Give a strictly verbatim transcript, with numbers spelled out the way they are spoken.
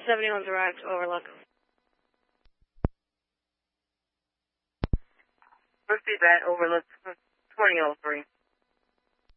seventy-one's arrived, Overlook. First feedback, Overlook twenty oh three.